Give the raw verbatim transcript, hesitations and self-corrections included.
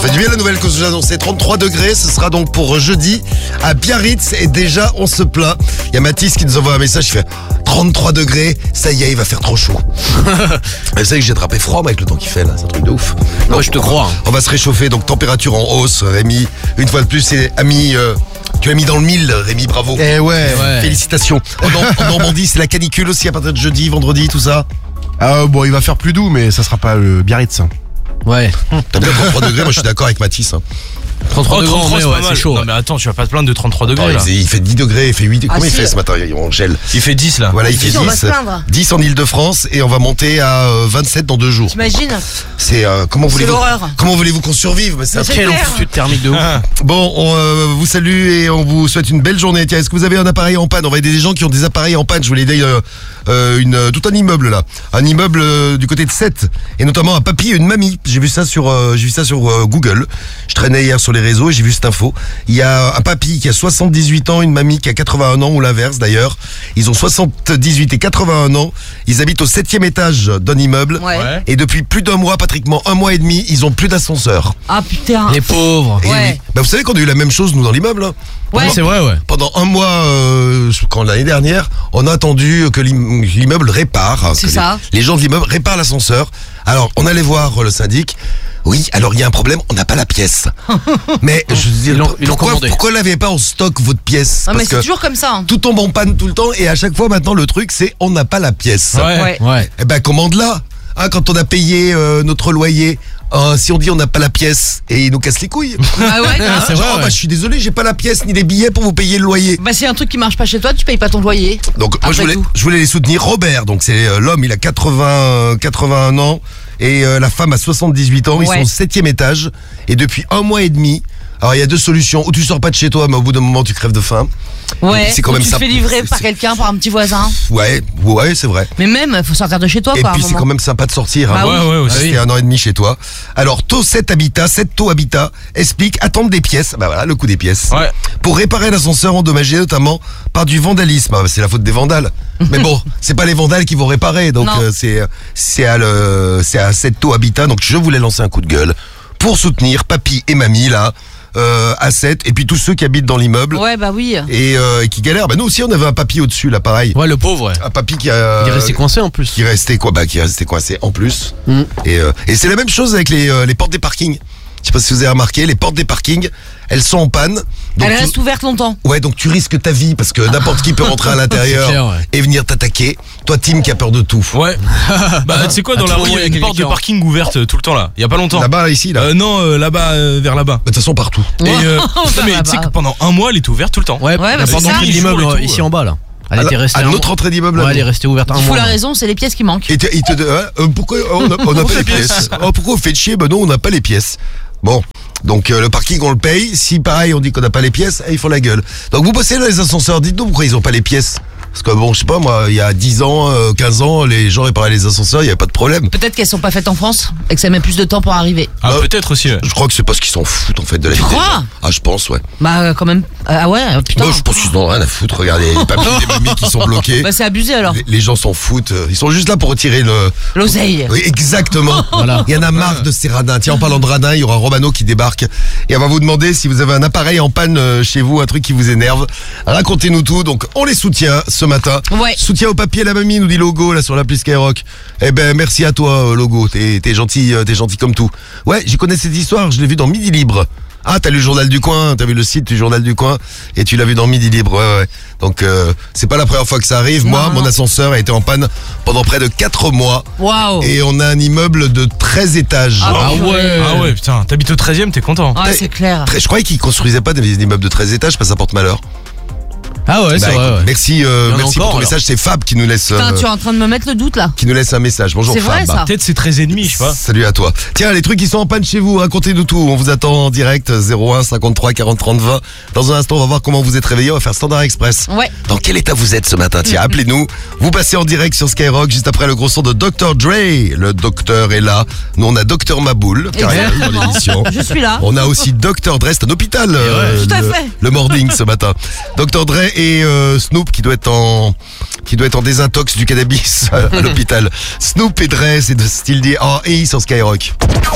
fait du bien la nouvelle que je vous ai annoncée. trente-trois degrés, ce sera donc pour jeudi à Biarritz. Et déjà, on se plaint. Il y a Mathis qui nous envoie un message, il fait trente-trois degrés, ça y est, il va faire trop chaud. Vous savez que j'ai attrapé froid moi, avec le temps qu'il fait là, c'est un truc de ouf. Moi je te crois. On va se réchauffer, donc température en hausse. Rémi, une fois de plus, c'est ami... Euh, tu l'as mis dans le mille, Rémi, bravo. Eh ouais, ouais. Félicitations. En, en Normandie, c'est la canicule aussi à partir de jeudi, vendredi, tout ça. Ah bon, il va faire plus doux, mais ça sera pas le Biarritz. Hein. Ouais. T'as bien trente-trois degrés, moi je suis d'accord avec Mathis. Hein. trente-trois Oh, degrés, trente-trois, mais c'est ouais, pas mal. c'est chaud. Non ouais. mais attends, tu vas pas te plaindre de trente-trois degrés Ah, là. il, fait, il fait dix degrés, il fait huit. Ah, Combien si. il fait ce matin? On gèle. Il fait dix là. Voilà, il fait Si, on va dix. se plaindre. dix en Ile-de-France et on va monter à euh, vingt-sept dans deux jours. T'imagines? C'est euh, comment C'est voulez-vous l'horreur. Comment voulez-vous qu'on survive? Mais c'est un Mais c'est truc- Quel clair. enfer thermique de ouf. Bon, on euh, vous salue et on vous souhaite une belle journée. Tiens, est-ce que vous avez un appareil en panne? On va aider des gens qui ont des appareils en panne. Je voulais aider euh, euh, une, euh, tout un immeuble là, un immeuble euh, du côté de Sète et notamment un papy et une mamie. J'ai vu ça sur, euh, j'ai vu ça sur euh, Google. Je traînais hier sur les réseaux et j'ai vu cette info. Il y a un papy qui a soixante-dix-huit ans, une mamie qui a quatre-vingt-un ans ou l'inverse d'ailleurs. Ils ont soixante-dix-huit et quatre-vingt-un ans. Ils habitent au septième étage d'un immeuble. Ouais. Ouais. Et depuis plus d'un mois, pratiquement un mois et demi, ils ont plus d'ascenseur. Ah putain. Les pauvres. Et Ouais. oui. Bah, vous savez qu'on a eu la même chose nous dans l'immeuble. Hein. Ouais. C'est vrai, ouais. Pendant un mois, euh, quand l'année dernière, on a attendu que l'im- l'immeuble répare. C'est que ça. Les, les gens de l'immeuble réparent l'ascenseur. Alors, on allait voir le syndic. Oui, alors il y a un problème, on n'a pas la pièce. Mais je veux dire, Ils l'ont- ils l'ont pourquoi, commandé. pourquoi l'avez pas en stock votre pièce? Non mais Parce c'est que toujours comme ça. hein. tout tombe en panne tout le temps et à chaque fois maintenant le truc c'est on n'a pas la pièce. Ouais. Ouais. Ouais. Eh ben commande-la. Hein, quand on a payé euh, notre loyer, euh, si on dit on n'a pas la pièce et ils nous cassent les couilles. Ah ouais. Hein, c'est genre, vrai, bah, ouais. je suis désolé, j'ai pas la pièce ni les billets pour vous payer le loyer. Bah c'est un truc qui marche pas chez toi, tu payes pas ton loyer. Donc moi je Après voulais, tout. je voulais les soutenir. Robert, donc c'est euh, l'homme, il a quatre-vingts, quatre-vingt-un ans et euh, la femme a soixante-dix-huit ans. Ils Ouais. sont au septième étage et depuis un mois et demi. Alors il y a deux solutions. Ou tu sors pas de chez toi, mais au bout d'un moment tu crèves de faim. Ouais. c'est quand Ou même tu ça- te fais livrer c'est- par c'est- quelqu'un, par un petit voisin. Ouais, ouais, c'est vrai. Mais même, faut sortir de chez toi Et quoi. à un puis c'est moment. quand même sympa de sortir. Hein. Bah Ouais, ouais, aussi. Rester un an et demi chez toi. Alors, Taux sept Habitat, sept Taux Habitat explique attendre des pièces. Bah voilà, le coût des pièces. Ouais. Pour réparer l'ascenseur endommagé notamment par du vandalisme. Ah, bah, c'est la faute des vandales. Mais bon, c'est pas les vandales qui vont réparer. Donc Non. euh, c'est c'est à le c'est à sept Taux Habitat. Donc je voulais lancer un coup de gueule pour soutenir papy et mamie là euh, à sept et puis tous ceux qui habitent dans l'immeuble Ouais bah oui. et, euh, et qui galèrent. Bah nous aussi on avait un papy au-dessus là pareil. Ouais, le pauvre, ouais. Un papy qui a Il est resté coincé en plus. qui restait quoi bah qui restait coincé en plus. Mm. Et, euh, et c'est la même chose avec les, euh, les portes des parkings. Je sais pas si vous avez remarqué, les portes des parkings, elles sont en panne. Donc Elle tu- reste ouverte longtemps. Ouais, donc tu risques ta vie parce que n'importe qui peut rentrer à l'intérieur C'est clair, ouais. et venir t'attaquer. Toi, Tim, qui a peur de tout. Ouais. Bah tu sais quoi, À dans tout la rue moment, il y a il y a une porte de quelqu'un. parking ouverte euh, tout le temps là. Il y a pas longtemps. Là-bas, là, ici, là. Euh, non, euh, là-bas euh, vers là-bas. Bah, de toute façon, partout. Et euh, Vers non, mais tu sais là-bas. que pendant un mois elle était ouverte tout le temps. Ouais, Ouais, bah, la c'est porte ça. d'entrée de l'immeuble Et tout, ici ouais. en bas là. Elle à était la- restée à un notre mois. entrée d'immeuble. Ouais, là, elle est restée ouverte un Il faut mois. la raison, c'est les pièces qui manquent. Et te- il te dit, hein, euh, pourquoi on n'a on n'a pas les pièces Oh, pourquoi vous faites chier? Ben non, on n'a pas les pièces. Bon, donc euh, le parking on le paye. Si pareil on dit qu'on n'a pas les pièces, eh, ils font la gueule. Donc vous bossez dans les ascenseurs, dites-nous pourquoi ils ont pas les pièces. Parce que bon, je sais pas moi, il y a dix ans, euh, quinze ans, les gens réparaient les ascenseurs, il y avait pas de problème. Peut-être qu'elles sont pas faites en France et que ça met plus de temps pour arriver. Ah Bah, peut-être aussi. Ouais. Je crois que c'est parce qu'ils s'en foutent en fait de la Tu vie des crois gens. Ah, je pense, ouais. Bah euh, quand même. Ah ouais, putain. Moi, je pense qu'ils n'ont rien à foutre. Regardez, les papiers des mamies qui sont bloqués. Bah c'est abusé alors. Les, les gens s'en foutent. Ils sont juste là pour retirer le. L'oseille. Oui, exactement. Voilà. Il y en a marre de ces radins. Tiens, en parlant de radins, il y aura Romano qui débarque et on va vous demander si vous avez un appareil en panne euh, chez vous, un truc qui vous énerve. Racontez-nous tout. Donc, on les soutient ce matin. Ouais. Soutien au papier, la mamie nous dit Logo là sur l'appli Skyrock. Eh ben, merci à toi, euh, Logo. T'es, t'es gentil, euh, t'es gentil comme tout. Ouais, j'y connais cette histoire. Je l'ai vu dans Midi Libre. Ah, t'as lu le Journal du Coin, t'as vu le site du Journal du Coin et tu l'as vu dans Midi Libre. Ouais, ouais. Donc, euh, c'est pas la première fois que ça arrive. Moi, Non, mon non. ascenseur a été en panne pendant près de quatre mois. Waouh. Et on a un immeuble de treize étages. Ah Ah ouais. Ah ouais putain, t'habites au treizième, t'es content. Ouais, c'est clair. Très- Je croyais qu'ils construisaient pas des immeubles de treize étages parce que ça porte malheur. Ah ouais, c'est Bah, vrai. écoute, ouais. Merci, euh, Il y en a merci pour encore, ton alors. message. C'est Fab qui nous laisse, Putain, euh, tu es en train de me mettre le doute là. qui nous laisse un message. Bonjour C'est vrai, Fab. ça. Peut-être c'est treize et demi, je sais pas. Salut à toi. Tiens, les trucs qui sont en panne chez vous, racontez-nous tout. On vous attend en direct zéro un cinquante-trois quarante trente vingt. Dans un instant, on va voir comment vous êtes réveillés. On va faire Standard Express. Ouais. Dans quel état vous êtes ce matin? Tiens, appelez-nous. Vous passez en direct sur Skyrock juste après le gros son de docteur Dre. Le docteur est là. Nous, on a docteur Maboul, carrément, dans Exactement. l'émission. Je suis là. On a aussi docteur Dre, c'est un hôpital. euh, Tout à le, fait. le morning ce matin. docteur Dre et euh, Snoop qui doit être en qui doit être en désintox du cannabis à, à l'hôpital. Snoop et Dre, c'est de style dit. Oh, et sur Skyrock.